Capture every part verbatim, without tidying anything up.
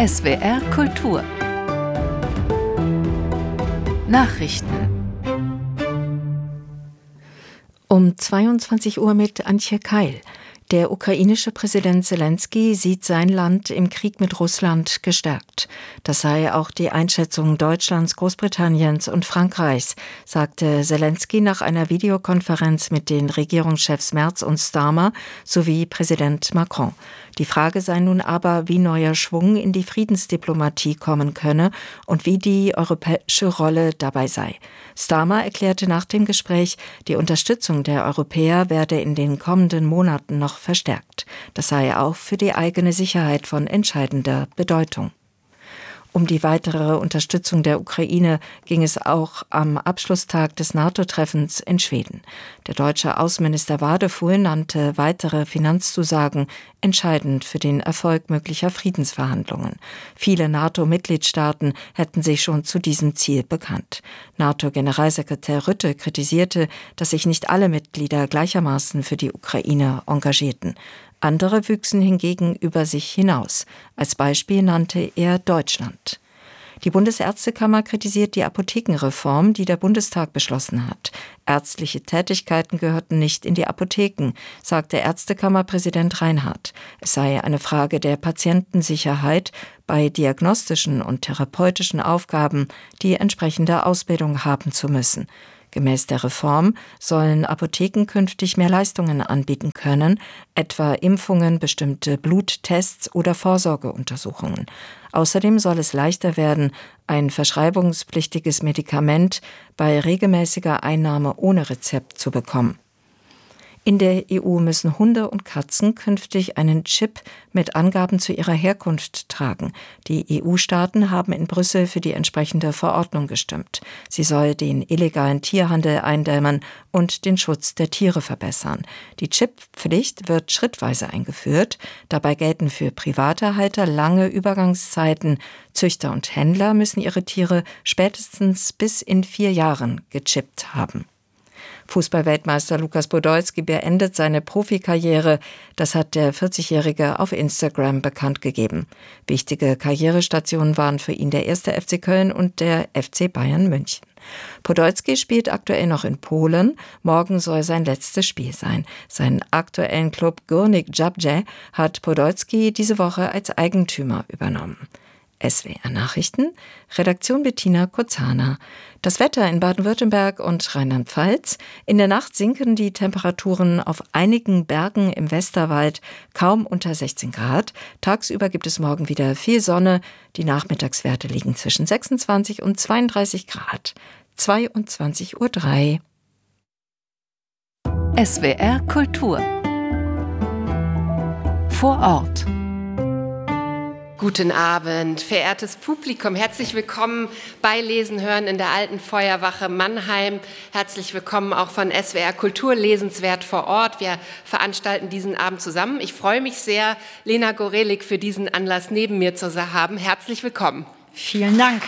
S W R Kultur Nachrichten um zweiundzwanzig Uhr mit Antje Keil. Der ukrainische Präsident Selenskyj sieht sein Land im Krieg mit Russland gestärkt. Das sei auch die Einschätzung Deutschlands, Großbritanniens und Frankreichs, sagte Selenskyj nach einer Videokonferenz mit den Regierungschefs Merz und Starmer sowie Präsident Macron. Die Frage sei nun aber, wie neuer Schwung in die Friedensdiplomatie kommen könne und wie die europäische Rolle dabei sei. Starmer erklärte nach dem Gespräch, die Unterstützung der Europäer werde in den kommenden Monaten noch verstärkt. Das sei auch für die eigene Sicherheit von entscheidender Bedeutung. Um die weitere Unterstützung der Ukraine ging es auch am Abschlusstag des NATO-Treffens in Schweden. Der deutsche Außenminister Wadefuhl nannte weitere Finanzzusagen entscheidend für den Erfolg möglicher Friedensverhandlungen. Viele NATO-Mitgliedstaaten hätten sich schon zu diesem Ziel bekannt. NATO-Generalsekretär Rutte kritisierte, dass sich nicht alle Mitglieder gleichermaßen für die Ukraine engagierten. Andere wüchsen hingegen über sich hinaus. Als Beispiel nannte er Deutschland. Die Bundesärztekammer kritisiert die Apothekenreform, die der Bundestag beschlossen hat. Ärztliche Tätigkeiten gehörten nicht in die Apotheken, sagte Ärztekammerpräsident Reinhardt. Es sei eine Frage der Patientensicherheit, bei diagnostischen und therapeutischen Aufgaben die entsprechende Ausbildung haben zu müssen. Gemäß der Reform sollen Apotheken künftig mehr Leistungen anbieten können, etwa Impfungen, bestimmte Bluttests oder Vorsorgeuntersuchungen. Außerdem soll es leichter werden, ein verschreibungspflichtiges Medikament bei regelmäßiger Einnahme ohne Rezept zu bekommen. In der E U müssen Hunde und Katzen künftig einen Chip mit Angaben zu ihrer Herkunft tragen. Die E U-Staaten haben in Brüssel für die entsprechende Verordnung gestimmt. Sie soll den illegalen Tierhandel eindämmen und den Schutz der Tiere verbessern. Die Chipppflicht wird schrittweise eingeführt. Dabei gelten für private Halter lange Übergangszeiten. Züchter und Händler müssen ihre Tiere spätestens bis in vier Jahren gechippt haben. Fußballweltmeister Lukas Podolski beendet seine Profikarriere. Das hat der vierzigjährige auf Instagram bekannt gegeben. Wichtige Karrierestationen waren für ihn der erste F C Köln und der F C Bayern München. Podolski spielt aktuell noch in Polen. Morgen soll sein letztes Spiel sein. Seinen aktuellen Club Górnik Zabrze hat Podolski diese Woche als Eigentümer übernommen. S W R Nachrichten, Redaktion Bettina Kozana. Das Wetter in Baden-Württemberg und Rheinland-Pfalz. In der Nacht sinken die Temperaturen auf einigen Bergen im Westerwald kaum unter sechzehn Grad. Tagsüber gibt es morgen wieder viel Sonne. Die Nachmittagswerte liegen zwischen sechsundzwanzig und zweiunddreißig Grad. zweiundzwanzig Uhr drei. S W R Kultur vor Ort. Guten Abend, verehrtes Publikum. Herzlich willkommen bei Lesen hören in der Alten Feuerwache Mannheim. Herzlich willkommen auch von S W R Kultur lesenswert vor Ort. Wir veranstalten diesen Abend zusammen. Ich freue mich sehr, Lena Gorelik für diesen Anlass neben mir zu haben. Herzlich willkommen. Vielen Dank.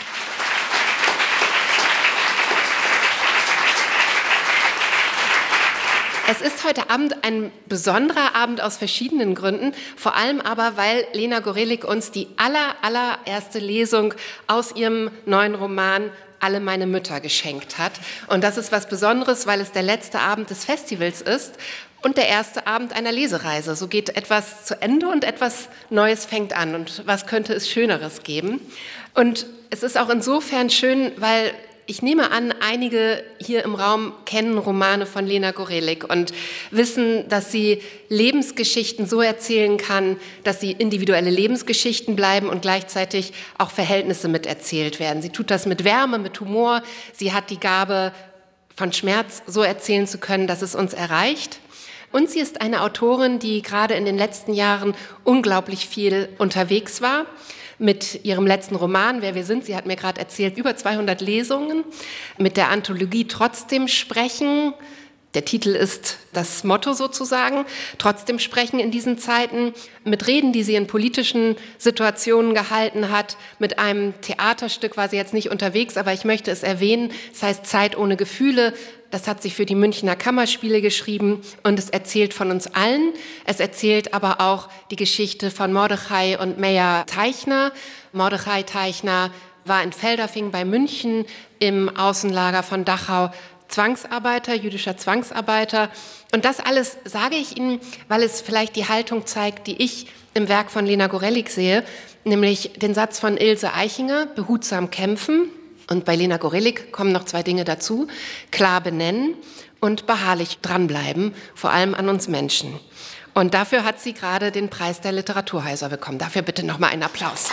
Es ist heute Abend ein besonderer Abend aus verschiedenen Gründen, vor allem aber, weil Lena Gorelik uns die aller, allererste Lesung aus ihrem neuen Roman Alle meine Mütter geschenkt hat. Und das ist was Besonderes, weil es der letzte Abend des Festivals ist und der erste Abend einer Lesereise. So geht etwas zu Ende und etwas Neues fängt an. Und was könnte es Schöneres geben? Und es ist auch insofern schön, weil ich nehme an, einige hier im Raum kennen Romane von Lena Gorelik und wissen, dass sie Lebensgeschichten so erzählen kann, dass sie individuelle Lebensgeschichten bleiben und gleichzeitig auch Verhältnisse miterzählt werden. Sie tut das mit Wärme, mit Humor. Sie hat die Gabe, von Schmerz so erzählen zu können, dass es uns erreicht. Und sie ist eine Autorin, die gerade in den letzten Jahren unglaublich viel unterwegs war. Mit ihrem letzten Roman, Wer wir sind, sie hat mir gerade erzählt, über zweihundert Lesungen, mit der Anthologie Trotzdem sprechen, Der Titel ist das Motto sozusagen. Trotzdem sprechen in diesen Zeiten mit Reden, die sie in politischen Situationen gehalten hat. Mit einem Theaterstück war sie jetzt nicht unterwegs, aber ich möchte es erwähnen. Es heißt Zeit ohne Gefühle. Das hat sie für die Münchner Kammerspiele geschrieben und es erzählt von uns allen. Es erzählt aber auch die Geschichte von Mordechai und Meyer Teichner. Mordechai Teichner war in Feldafing bei München im Außenlager von Dachau Zwangsarbeiter, jüdischer Zwangsarbeiter. Und das alles sage ich Ihnen, weil es vielleicht die Haltung zeigt, die ich im Werk von Lena Gorelick sehe, nämlich den Satz von Ilse Aichinger, behutsam kämpfen. Und bei Lena Gorelick kommen noch zwei Dinge dazu, klar benennen und beharrlich dranbleiben, vor allem an uns Menschen. Und dafür hat sie gerade den Preis der Literaturhäuser bekommen. Dafür bitte nochmal einen Applaus.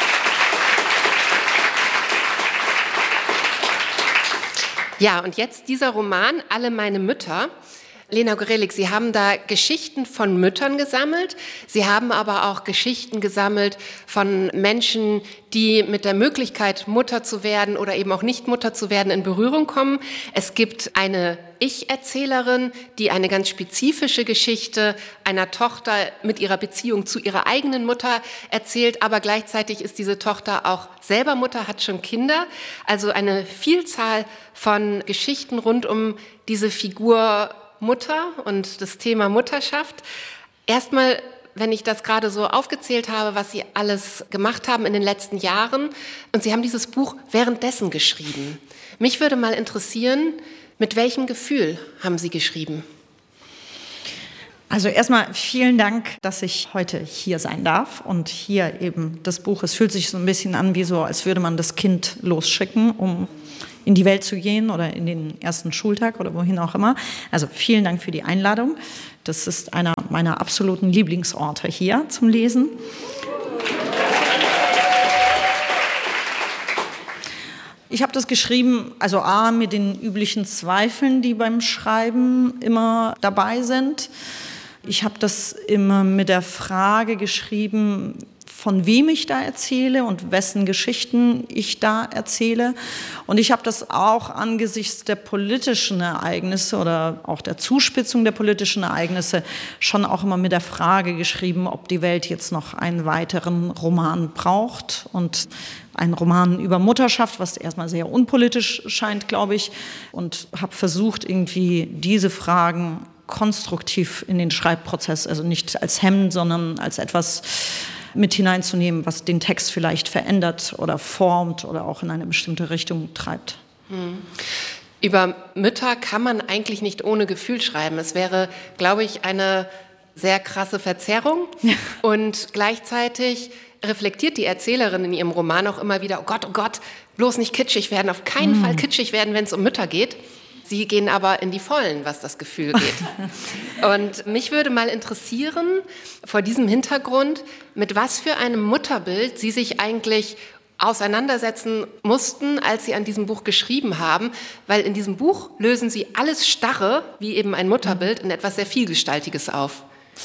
Ja, und jetzt dieser Roman, Alle meine Mütter. Lena Gorelick, Sie haben da Geschichten von Müttern gesammelt. Sie haben aber auch Geschichten gesammelt von Menschen, die mit der Möglichkeit, Mutter zu werden oder eben auch nicht Mutter zu werden, in Berührung kommen. Es gibt eine Ich-Erzählerin, die eine ganz spezifische Geschichte einer Tochter mit ihrer Beziehung zu ihrer eigenen Mutter erzählt, aber gleichzeitig ist diese Tochter auch selber Mutter, hat schon Kinder. Also eine Vielzahl von Geschichten rund um diese Figur Mutter und das Thema Mutterschaft. Erstmal, wenn ich das gerade so aufgezählt habe, was Sie alles gemacht haben in den letzten Jahren, und Sie haben dieses Buch währenddessen geschrieben. Mich würde mal interessieren, mit welchem Gefühl haben Sie geschrieben? Also erstmal vielen Dank, dass ich heute hier sein darf und hier eben das Buch, es fühlt sich so ein bisschen an, wie so, als würde man das Kind losschicken, um in die Welt zu gehen oder in den ersten Schultag oder wohin auch immer. Also vielen Dank für die Einladung. Das ist einer meiner absoluten Lieblingsorte hier zum Lesen. Ich habe das geschrieben, also A, mit den üblichen Zweifeln, die beim Schreiben immer dabei sind. Ich habe das immer mit der Frage geschrieben, von wem ich da erzähle und wessen Geschichten ich da erzähle. Und ich habe das auch angesichts der politischen Ereignisse oder auch der Zuspitzung der politischen Ereignisse schon auch immer mit der Frage geschrieben, ob die Welt jetzt noch einen weiteren Roman braucht. Und einen Roman über Mutterschaft, was erstmal sehr unpolitisch scheint, glaube ich. Und habe versucht, irgendwie diese Fragen konstruktiv in den Schreibprozess, also nicht als Hemd, sondern als etwas mit hineinzunehmen, was den Text vielleicht verändert oder formt oder auch in eine bestimmte Richtung treibt. Hm. Über Mütter kann man eigentlich nicht ohne Gefühl schreiben. Es wäre, glaube ich, eine sehr krasse Verzerrung. Ja. Und gleichzeitig reflektiert die Erzählerin in ihrem Roman auch immer wieder, oh Gott, oh Gott, bloß nicht kitschig werden, auf keinen hm. Fall kitschig werden, wenn es um Mütter geht. Sie gehen aber in die Vollen, was das Gefühl geht. Und mich würde mal interessieren, vor diesem Hintergrund, mit was für einem Mutterbild Sie sich eigentlich auseinandersetzen mussten, als Sie an diesem Buch geschrieben haben, weil in diesem Buch lösen Sie alles Starre, wie eben ein Mutterbild, in etwas sehr Vielgestaltiges auf.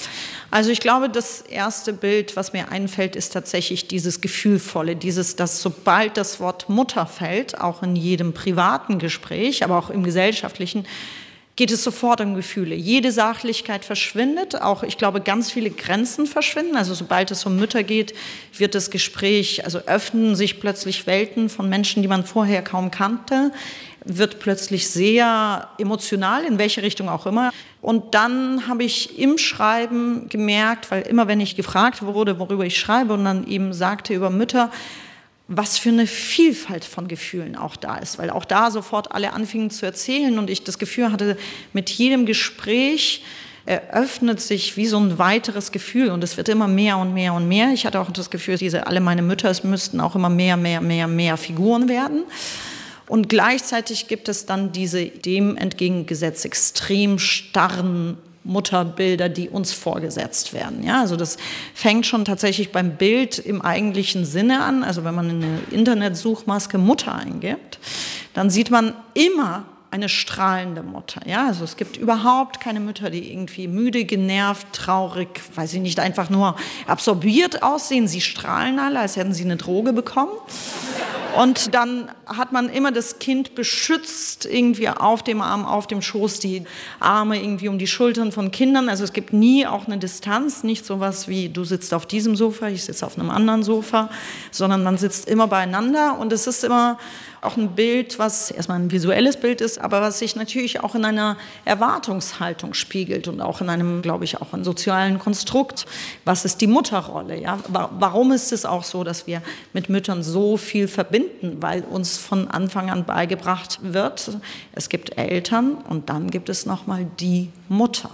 Also ich glaube, das erste Bild, was mir einfällt, ist tatsächlich dieses Gefühlvolle, dieses, dass sobald das Wort Mutter fällt, auch in jedem privaten Gespräch, aber auch im gesellschaftlichen, geht es sofort um Gefühle. Jede Sachlichkeit verschwindet, auch ich glaube, ganz viele Grenzen verschwinden. Also sobald es um Mütter geht, wird das Gespräch, also öffnen sich plötzlich Welten von Menschen, die man vorher kaum kannte, wird plötzlich sehr emotional, in welche Richtung auch immer. Und dann habe ich im Schreiben gemerkt, weil immer wenn ich gefragt wurde, worüber ich schreibe und dann eben sagte über Mütter, was für eine Vielfalt von Gefühlen auch da ist, weil auch da sofort alle anfingen zu erzählen und ich das Gefühl hatte, mit jedem Gespräch eröffnet sich wie so ein weiteres Gefühl und es wird immer mehr und mehr und mehr. Ich hatte auch das Gefühl, diese alle meine Mütter, es müssten auch immer mehr, mehr, mehr, mehr Figuren werden. Und gleichzeitig gibt es dann diese dem entgegengesetzt extrem starren Mutterbilder, die uns vorgesetzt werden. Ja, also das fängt schon tatsächlich beim Bild im eigentlichen Sinne an. Also wenn man in eine Internetsuchmaske Mutter eingibt, dann sieht man immer eine strahlende Mutter. Ja, also es gibt überhaupt keine Mütter, die irgendwie müde, genervt, traurig, weiß ich nicht, einfach nur absorbiert aussehen. Sie strahlen alle, als hätten sie eine Droge bekommen. Und dann hat man immer das Kind beschützt, irgendwie auf dem Arm, auf dem Schoß, die Arme irgendwie um die Schultern von Kindern. Also es gibt nie auch eine Distanz, nicht sowas wie du sitzt auf diesem Sofa, ich sitze auf einem anderen Sofa, sondern man sitzt immer beieinander und es ist immer auch ein Bild, was erstmal ein visuelles Bild ist, aber was sich natürlich auch in einer Erwartungshaltung spiegelt und auch in einem, glaube ich, auch in sozialen Konstrukt. Was ist die Mutterrolle? Ja? Warum ist es auch so, dass wir mit Müttern so viel verbinden? Weil uns von Anfang an beigebracht wird, es gibt Eltern und dann gibt es nochmal die Mutter.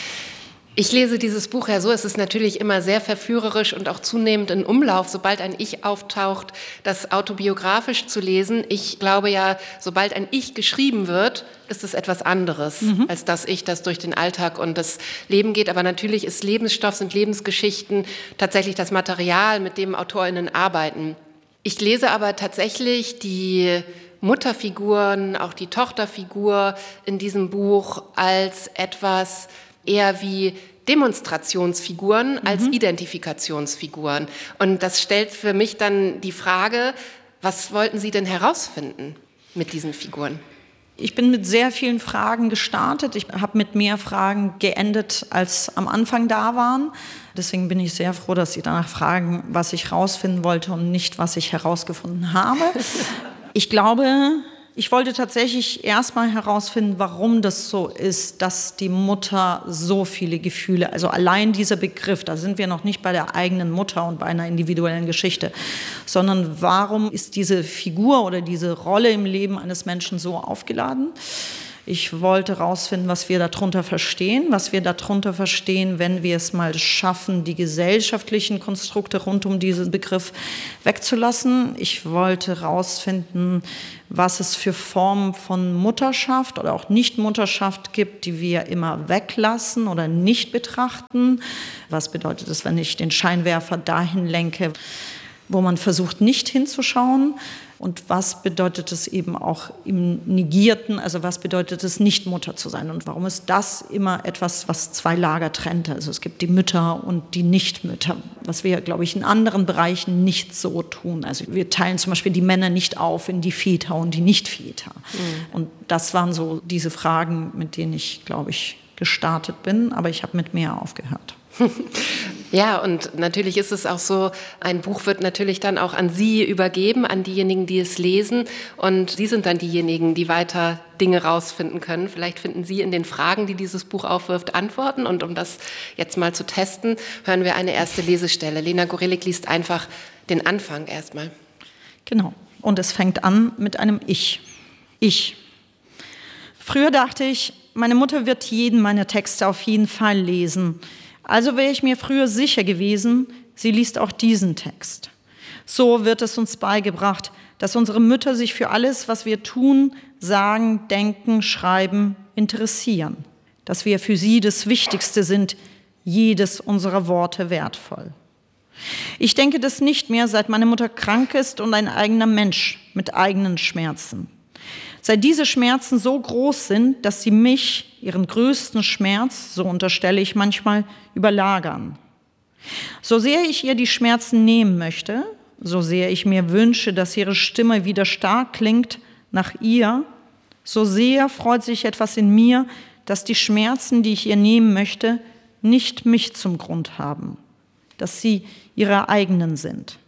Ich lese dieses Buch ja so, es ist natürlich immer sehr verführerisch und auch zunehmend in Umlauf, sobald ein Ich auftaucht, das autobiografisch zu lesen. Ich glaube ja, sobald ein Ich geschrieben wird, ist es etwas anderes, mhm. als das Ich, das durch den Alltag und das Leben geht. Aber natürlich ist Lebensstoff, sind Lebensgeschichten tatsächlich das Material, mit dem AutorInnen arbeiten. Ich lese aber tatsächlich die Mutterfiguren, auch die Tochterfigur in diesem Buch als etwas eher wie Demonstrationsfiguren mhm. als Identifikationsfiguren. Und das stellt für mich dann die Frage, was wollten Sie denn herausfinden mit diesen Figuren? Ich bin mit sehr vielen Fragen gestartet. Ich habe mit mehr Fragen geendet, als am Anfang da waren. Deswegen bin ich sehr froh, dass Sie danach fragen, was ich herausfinden wollte und nicht, was ich herausgefunden habe. Ich glaube, ich wollte tatsächlich erstmal herausfinden, warum das so ist, dass die Mutter so viele Gefühle, also allein dieser Begriff, da sind wir noch nicht bei der eigenen Mutter und bei einer individuellen Geschichte, sondern warum ist diese Figur oder diese Rolle im Leben eines Menschen so aufgeladen? Ich wollte herausfinden, was wir darunter verstehen, was wir darunter verstehen, wenn wir es mal schaffen, die gesellschaftlichen Konstrukte rund um diesen Begriff wegzulassen. Ich wollte herausfinden, was es für Formen von Mutterschaft oder auch Nichtmutterschaft gibt, die wir immer weglassen oder nicht betrachten. Was bedeutet es, wenn ich den Scheinwerfer dahin lenke, wo man versucht, nicht hinzuschauen? Und was bedeutet es eben auch im Negierten, also was bedeutet es, nicht Mutter zu sein? Und warum ist das immer etwas, was zwei Lager trennt? Also es gibt die Mütter und die Nichtmütter, was wir, glaube ich, in anderen Bereichen nicht so tun. Also wir teilen zum Beispiel die Männer nicht auf in die Väter und die Nichtväter. Mhm. Und das waren so diese Fragen, mit denen ich, glaube ich, gestartet bin, aber ich habe mit mehr aufgehört. Ja, und natürlich ist es auch so, ein Buch wird natürlich dann auch an Sie übergeben, an diejenigen, die es lesen. Und Sie sind dann diejenigen, die weiter Dinge rausfinden können. Vielleicht finden Sie in den Fragen, die dieses Buch aufwirft, Antworten. Und um das jetzt mal zu testen, hören wir eine erste Lesestelle. Lena Gorelik liest einfach den Anfang erstmal. Genau. Und es fängt an mit einem Ich. Ich. Früher dachte ich, meine Mutter wird jeden meiner Texte auf jeden Fall lesen. Also wäre ich mir früher sicher gewesen, sie liest auch diesen Text. So wird es uns beigebracht, dass unsere Mütter sich für alles, was wir tun, sagen, denken, schreiben, interessieren. Dass wir für sie das Wichtigste sind, jedes unserer Worte wertvoll. Ich denke das nicht mehr, seit meine Mutter krank ist und ein eigener Mensch mit eigenen Schmerzen. Seit diese Schmerzen so groß sind, dass sie mich, ihren größten Schmerz, so unterstelle ich manchmal, überlagern. So sehr ich ihr die Schmerzen nehmen möchte, so sehr ich mir wünsche, dass ihre Stimme wieder stark klingt nach ihr, so sehr freut sich etwas in mir, dass die Schmerzen, die ich ihr nehmen möchte, nicht mich zum Grund haben, dass sie ihre eigenen sind.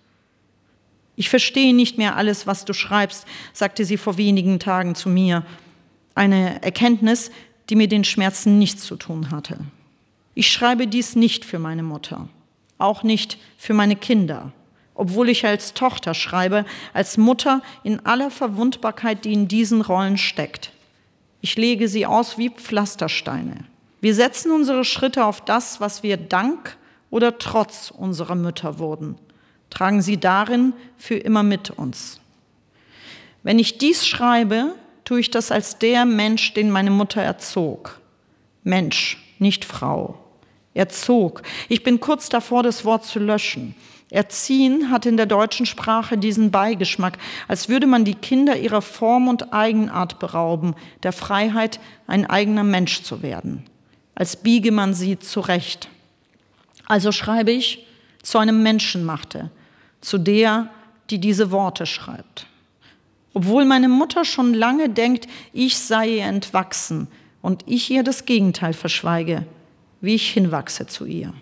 Ich verstehe nicht mehr alles, was du schreibst, sagte sie vor wenigen Tagen zu mir. Eine Erkenntnis, die mit den Schmerzen nichts zu tun hatte. Ich schreibe dies nicht für meine Mutter, auch nicht für meine Kinder, obwohl ich als Tochter schreibe, als Mutter in aller Verwundbarkeit, die in diesen Rollen steckt. Ich lege sie aus wie Pflastersteine. Wir setzen unsere Schritte auf das, was wir dank oder trotz unserer Mütter wurden. Tragen sie darin für immer mit uns. Wenn ich dies schreibe, tue ich das als der Mensch, den meine Mutter erzog. Mensch, nicht Frau. Erzog. Ich bin kurz davor, das Wort zu löschen. Erziehen hat in der deutschen Sprache diesen Beigeschmack, als würde man die Kinder ihrer Form und Eigenart berauben, der Freiheit, ein eigener Mensch zu werden. Als biege man sie zurecht. Also schreibe ich, zu einem Menschen machte, zu der, die diese Worte schreibt. Obwohl meine Mutter schon lange denkt, ich sei ihr entwachsen und ich ihr das Gegenteil verschweige, wie ich hinwachse zu ihr.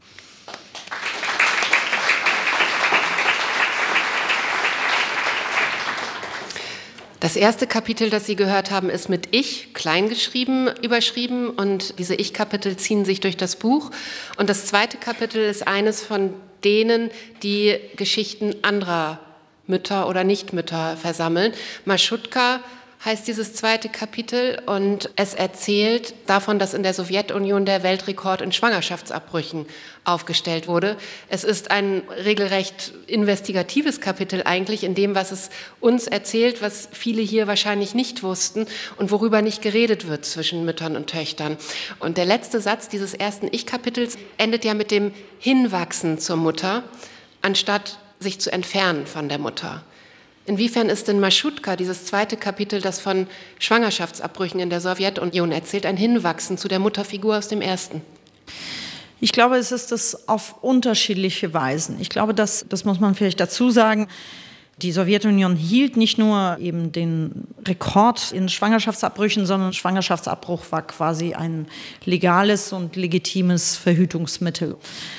Das erste Kapitel, das Sie gehört haben, ist mit Ich, kleingeschrieben, überschrieben und diese Ich-Kapitel ziehen sich durch das Buch. Und das zweite Kapitel ist eines von denen, die Geschichten anderer Mütter oder Nichtmütter versammeln. Maschutka heißt dieses zweite Kapitel und es erzählt davon, dass in der Sowjetunion der Weltrekord in Schwangerschaftsabbrüchen aufgestellt wurde. Es ist ein regelrecht investigatives Kapitel eigentlich in dem, was es uns erzählt, was viele hier wahrscheinlich nicht wussten und worüber nicht geredet wird zwischen Müttern und Töchtern. Und der letzte Satz dieses ersten Ich-Kapitels endet ja mit dem Hinwachsen zur Mutter, anstatt sich zu entfernen von der Mutter. Inwiefern ist denn Maschutka, dieses zweite Kapitel, das von Schwangerschaftsabbrüchen in der Sowjetunion erzählt, ein Hinwachsen zu der Mutterfigur aus dem ersten? Ich glaube, es ist das auf unterschiedliche Weisen. Ich glaube, das, das muss man vielleicht dazu sagen. Die Sowjetunion hielt nicht nur eben den Rekord in Schwangerschaftsabbrüchen, sondern Schwangerschaftsabbruch war quasi ein legales und legitimes Verhütungsmittel.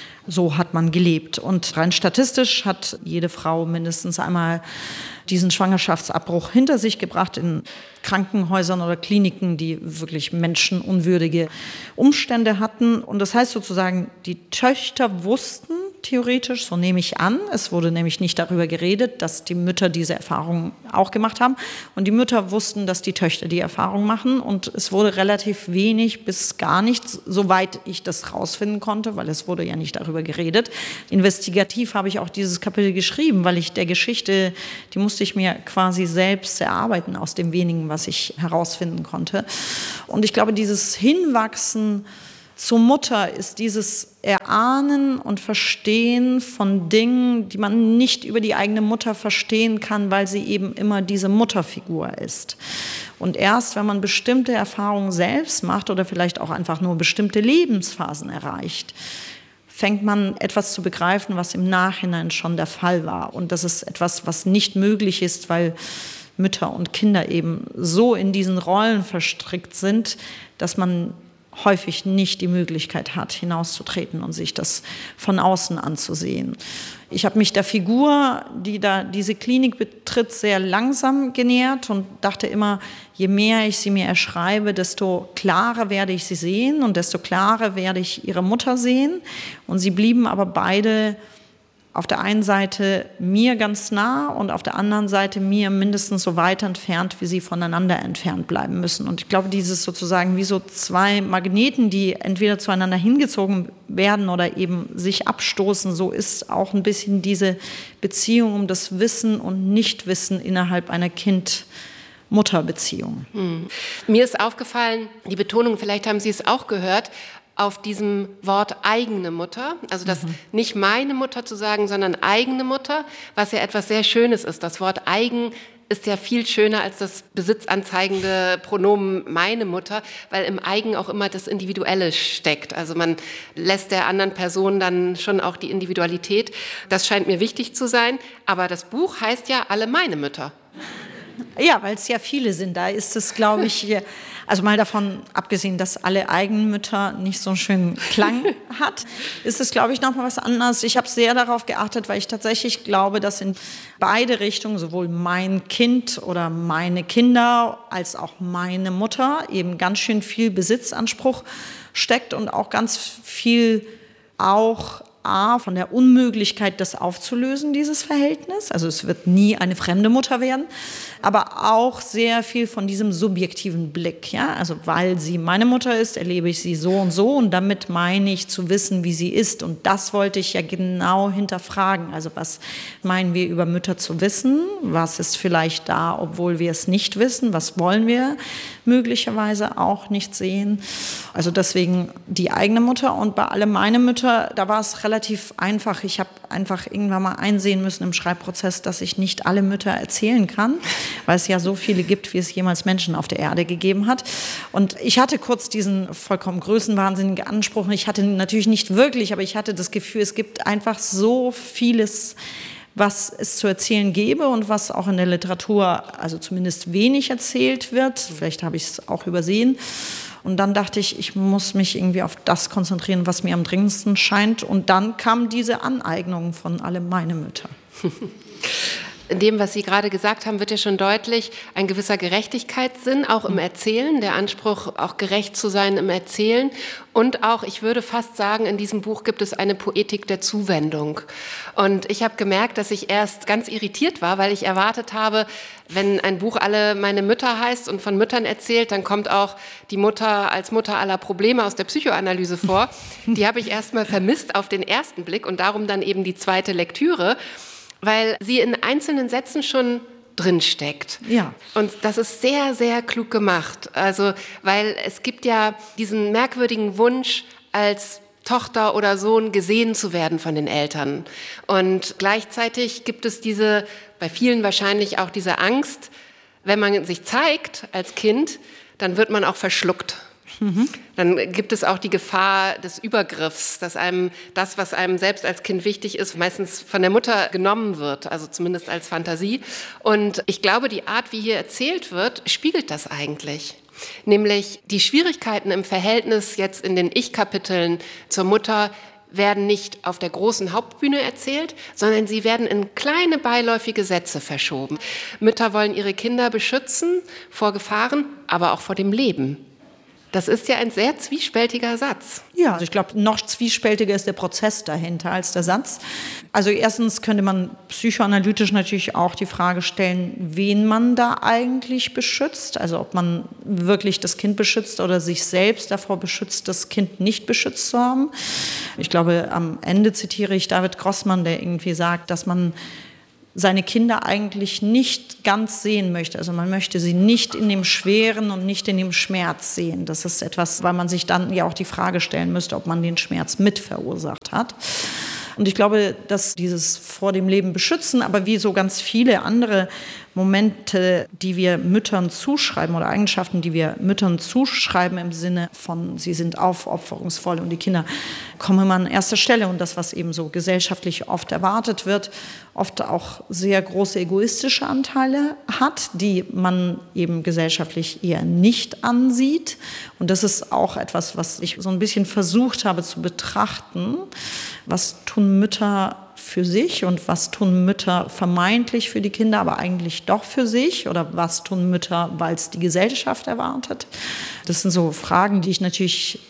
So hat man gelebt. Und rein statistisch hat jede Frau mindestens einmal diesen Schwangerschaftsabbruch hinter sich gebracht in Krankenhäusern oder Kliniken, die wirklich menschenunwürdige Umstände hatten. Und das heißt sozusagen, die Töchter wussten theoretisch, so nehme ich an, es wurde nämlich nicht darüber geredet, dass die Mütter diese Erfahrung auch gemacht haben. Und die Mütter wussten, dass die Töchter die Erfahrung machen. Und es wurde relativ wenig bis gar nichts, soweit ich das rausfinden konnte, weil es wurde ja nicht darüber geredet. Investigativ habe ich auch dieses Kapitel geschrieben, weil ich der Geschichte, die musste ich mir quasi selbst erarbeiten aus dem wenigen, was ich herausfinden konnte. Und ich glaube, dieses Hinwachsen zur Mutter ist dieses Erahnen und Verstehen von Dingen, die man nicht über die eigene Mutter verstehen kann, weil sie eben immer diese Mutterfigur ist. Und erst, wenn man bestimmte Erfahrungen selbst macht oder vielleicht auch einfach nur bestimmte Lebensphasen erreicht, fängt man etwas zu begreifen, was im Nachhinein schon der Fall war. Und das ist etwas, was nicht möglich ist, weil Mütter und Kinder eben so in diesen Rollen verstrickt sind, dass man häufig nicht die Möglichkeit hat, hinauszutreten und sich das von außen anzusehen. Ich habe mich der Figur, die da diese Klinik betritt, sehr langsam genähert und dachte immer, je mehr ich sie mir erschreibe, desto klarer werde ich sie sehen und desto klarer werde ich ihre Mutter sehen. Und sie blieben aber beide auf der einen Seite mir ganz nah und auf der anderen Seite mir mindestens so weit entfernt, wie sie voneinander entfernt bleiben müssen. Und ich glaube, dieses sozusagen wie so zwei Magneten, die entweder zueinander hingezogen werden oder eben sich abstoßen, so ist auch ein bisschen diese Beziehung um das Wissen und Nichtwissen innerhalb einer Kind-Mutter-Beziehung. Hm. Mir ist aufgefallen, die Betonung, vielleicht haben Sie es auch gehört, auf diesem Wort eigene Mutter, also das mhm. nicht meine Mutter zu sagen, sondern eigene Mutter, was ja etwas sehr Schönes ist. Das Wort eigen ist ja viel schöner als das besitzanzeigende Pronomen meine Mutter, weil im eigen auch immer das Individuelle steckt. Also man lässt der anderen Person dann schon auch die Individualität. Das scheint mir wichtig zu sein, aber das Buch heißt ja alle meine Mütter. Ja, weil es ja viele sind. Da ist es, glaube ich, also mal davon abgesehen, dass alle Eigenmütter nicht so einen schönen Klang hat, ist es, glaube ich, noch mal was anderes. Ich habe sehr darauf geachtet, weil ich tatsächlich glaube, dass in beide Richtungen, sowohl mein Kind oder meine Kinder als auch meine Mutter, eben ganz schön viel Besitzanspruch steckt und auch ganz viel auch A, von der Unmöglichkeit, das aufzulösen, dieses Verhältnis. Also es wird nie eine fremde Mutter werden, aber auch sehr viel von diesem subjektiven Blick. Ja? Also weil sie meine Mutter ist, erlebe ich sie so und so und damit meine ich zu wissen, wie sie ist. Und das wollte ich ja genau hinterfragen. Also was meinen wir über Mütter zu wissen? Was ist vielleicht da, obwohl wir es nicht wissen? Was wollen wir möglicherweise auch nicht sehen? Also deswegen die eigene Mutter und bei alle meine Mütter, da war es relativ einfach. Ich habe einfach irgendwann mal einsehen müssen im Schreibprozess, dass ich nicht alle Mütter erzählen kann, weil es ja so viele gibt, wie es jemals Menschen auf der Erde gegeben hat. Und ich hatte kurz diesen vollkommen größenwahnsinnigen Anspruch. Ich hatte natürlich nicht wirklich, aber ich hatte das Gefühl, es gibt einfach so vieles, was es zu erzählen gäbe und was auch in der Literatur, also zumindest wenig erzählt wird. Vielleicht habe ich es auch übersehen. Und dann dachte ich, ich muss mich irgendwie auf das konzentrieren, was mir am dringendsten scheint. Und dann kam diese Aneignung von Alle meine Mütter. In dem, was Sie gerade gesagt haben, wird ja schon deutlich, ein gewisser Gerechtigkeitssinn, auch im Erzählen, der Anspruch, auch gerecht zu sein im Erzählen. Und auch, ich würde fast sagen, in diesem Buch gibt es eine Poetik der Zuwendung. Und ich habe gemerkt, dass ich erst ganz irritiert war, weil ich erwartet habe, wenn ein Buch Alle meine Mütter heißt und von Müttern erzählt, dann kommt auch die Mutter als Mutter aller Probleme aus der Psychoanalyse vor. Die habe ich erst mal vermisst auf den ersten Blick und darum dann eben die zweite Lektüre, weil sie in einzelnen Sätzen schon drinsteckt. Ja. Und das ist sehr, sehr klug gemacht. Also, weil es gibt ja diesen merkwürdigen Wunsch, als Tochter oder Sohn gesehen zu werden von den Eltern. Und gleichzeitig gibt es diese, bei vielen wahrscheinlich auch diese Angst, wenn man sich zeigt als Kind, dann wird man auch verschluckt. Mhm. Dann gibt es auch die Gefahr des Übergriffs, dass einem das, was einem selbst als Kind wichtig ist, meistens von der Mutter genommen wird, also zumindest als Fantasie. Und ich glaube, die Art, wie hier erzählt wird, spiegelt das eigentlich. Nämlich die Schwierigkeiten im Verhältnis jetzt in den Ich-Kapiteln zur Mutter werden nicht auf der großen Hauptbühne erzählt, sondern sie werden in kleine beiläufige Sätze verschoben. Mütter wollen ihre Kinder beschützen vor Gefahren, aber auch vor dem Leben. Das ist ja ein sehr zwiespältiger Satz. Ja, also ich glaube, noch zwiespältiger ist der Prozess dahinter als der Satz. Also erstens könnte man psychoanalytisch natürlich auch die Frage stellen, wen man da eigentlich beschützt. Also ob man wirklich das Kind beschützt oder sich selbst davor beschützt, das Kind nicht beschützt zu haben. Ich glaube, am Ende zitiere ich David Grossmann, der irgendwie sagt, dass man seine Kinder eigentlich nicht ganz sehen möchte. Also man möchte sie nicht in dem Schweren und nicht in dem Schmerz sehen. Das ist etwas, weil man sich dann ja auch die Frage stellen müsste, ob man den Schmerz mit verursacht hat. Und ich glaube, dass dieses vor dem Leben beschützen, aber wie so ganz viele andere Momente, die wir Müttern zuschreiben oder Eigenschaften, die wir Müttern zuschreiben im Sinne von, sie sind aufopferungsvoll und die Kinder kommen immer an erster Stelle. Und das, was eben so gesellschaftlich oft erwartet wird, oft auch sehr große egoistische Anteile hat, die man eben gesellschaftlich eher nicht ansieht. Und das ist auch etwas, was ich so ein bisschen versucht habe zu betrachten. Was tun Mütter für sich und was tun Mütter vermeintlich für die Kinder, aber eigentlich doch für sich? Oder was tun Mütter, weil es die Gesellschaft erwartet? Das sind so Fragen, die ich natürlich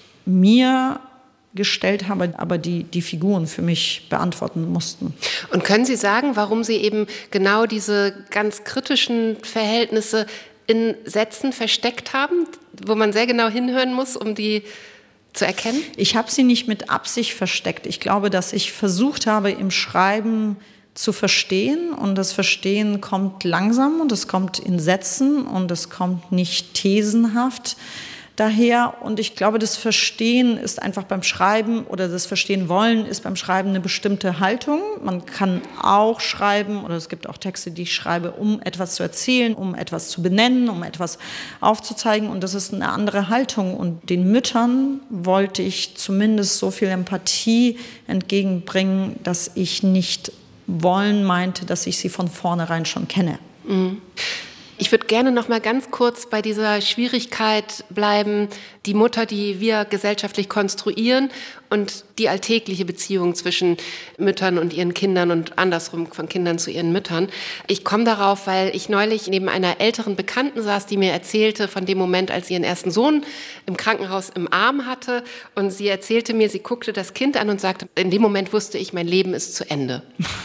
mir gestellt habe, aber die die Figuren für mich beantworten mussten. Und können Sie sagen, warum Sie eben genau diese ganz kritischen Verhältnisse in Sätzen versteckt haben, wo man sehr genau hinhören muss, um die zu erkennen? Ich habe sie nicht mit Absicht versteckt. Ich glaube, dass ich versucht habe, im Schreiben zu verstehen. Und das Verstehen kommt langsam und es kommt in Sätzen und es kommt nicht thesenhaft daher. Und ich glaube, das Verstehen ist einfach beim Schreiben oder das Verstehen wollen ist beim Schreiben eine bestimmte Haltung. Man kann auch schreiben oder es gibt auch Texte, die ich schreibe, um etwas zu erzählen, um etwas zu benennen, um etwas aufzuzeigen. Und das ist eine andere Haltung. Und den Müttern wollte ich zumindest so viel Empathie entgegenbringen, dass ich nicht wollen meinte, dass ich sie von vornherein schon kenne. Mhm. Ich würde gerne noch mal ganz kurz bei dieser Schwierigkeit bleiben, die Mutter, die wir gesellschaftlich konstruieren und die alltägliche Beziehung zwischen Müttern und ihren Kindern und andersrum von Kindern zu ihren Müttern. Ich komme darauf, weil ich neulich neben einer älteren Bekannten saß, die mir erzählte von dem Moment, als sie ihren ersten Sohn im Krankenhaus im Arm hatte. Und sie erzählte mir, sie guckte das Kind an und sagte, in dem Moment wusste ich, mein Leben ist zu Ende.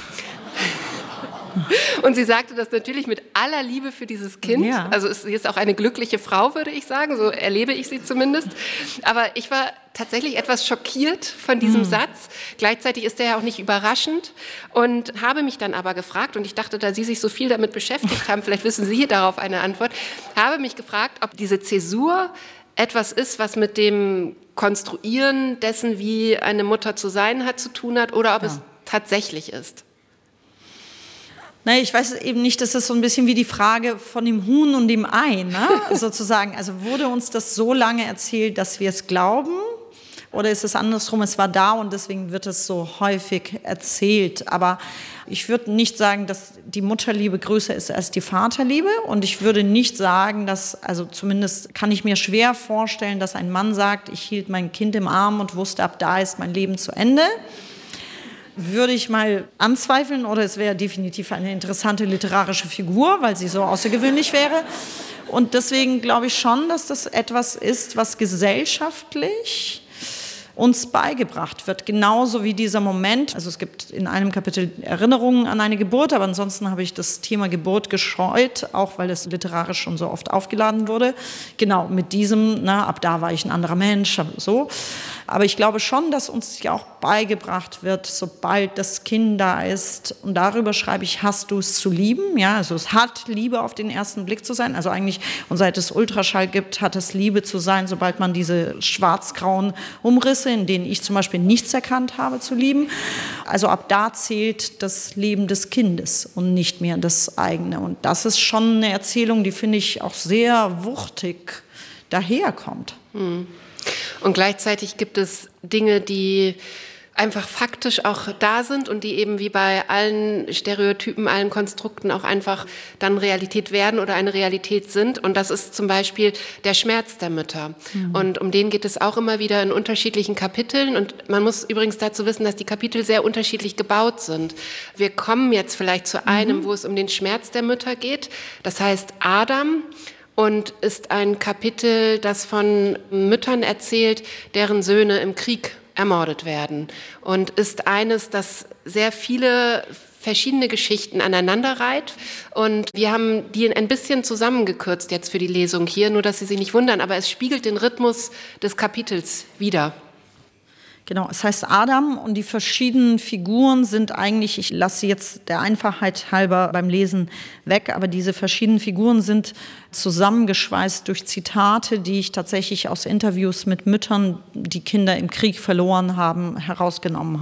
Und sie sagte das natürlich mit aller Liebe für dieses Kind. Ja. Also sie ist auch eine glückliche Frau, würde ich sagen. So erlebe ich sie zumindest. Aber ich war tatsächlich etwas schockiert von diesem mhm. Satz. Gleichzeitig ist er ja auch nicht überraschend. Und habe mich dann aber gefragt, und ich dachte, da Sie sich so viel damit beschäftigt haben, vielleicht wissen Sie darauf eine Antwort, habe mich gefragt, ob diese Zäsur etwas ist, was mit dem Konstruieren dessen, wie eine Mutter zu sein hat, zu tun hat, oder ob ja. es tatsächlich ist. Nein, ich weiß eben nicht, das ist so ein bisschen wie die Frage von dem Huhn und dem Ei, ne? sozusagen. Also wurde uns das so lange erzählt, dass wir es glauben? Oder ist es andersrum, es war da und deswegen wird es so häufig erzählt. Aber ich würde nicht sagen, dass die Mutterliebe größer ist als die Vaterliebe. Und ich würde nicht sagen, dass, also zumindest kann ich mir schwer vorstellen, dass ein Mann sagt, ich hielt mein Kind im Arm und wusste, ab da ist mein Leben zu Ende. Würde ich mal anzweifeln, oder es wäre definitiv eine interessante literarische Figur, weil sie so außergewöhnlich wäre. Und deswegen glaube ich schon, dass das etwas ist, was gesellschaftlich uns beigebracht wird, genauso wie dieser Moment. Also es gibt in einem Kapitel Erinnerungen an eine Geburt, aber ansonsten habe ich das Thema Geburt gescheut, auch weil es literarisch schon so oft aufgeladen wurde. Genau, mit diesem, na, ab da war ich ein anderer Mensch, so. Aber ich glaube schon, dass uns ja auch beigebracht wird, sobald das Kind da ist, und darüber schreibe ich, hast du es zu lieben? Ja, also es hat Liebe auf den ersten Blick zu sein. Also eigentlich, und seit es Ultraschall gibt, hat es Liebe zu sein, sobald man diese schwarz-grauen Umrisse, in denen ich zum Beispiel nichts erkannt habe, zu lieben. Also ab da zählt das Leben des Kindes und nicht mehr das eigene. Und das ist schon eine Erzählung, die, finde ich, auch sehr wuchtig daherkommt. Hm. Und gleichzeitig gibt es Dinge, die einfach faktisch auch da sind und die eben wie bei allen Stereotypen, allen Konstrukten auch einfach dann Realität werden oder eine Realität sind. Und das ist zum Beispiel der Schmerz der Mütter. Mhm. Und um den geht es auch immer wieder in unterschiedlichen Kapiteln. Und man muss übrigens dazu wissen, dass die Kapitel sehr unterschiedlich gebaut sind. Wir kommen jetzt vielleicht zu einem, mhm. wo es um den Schmerz der Mütter geht. Das heißt Adam. Und ist ein Kapitel, das von Müttern erzählt, deren Söhne im Krieg ermordet werden. Und ist eines, das sehr viele verschiedene Geschichten aneinander reiht. Und wir haben die ein bisschen zusammengekürzt jetzt für die Lesung hier, nur dass Sie sich nicht wundern, aber es spiegelt den Rhythmus des Kapitels wider. Genau, es heißt Adam und die verschiedenen Figuren sind eigentlich, ich lasse sie jetzt der Einfachheit halber beim Lesen weg, aber diese verschiedenen Figuren sind zusammengeschweißt durch Zitate, die ich tatsächlich aus Interviews mit Müttern, die Kinder im Krieg verloren haben, herausgenommen habe.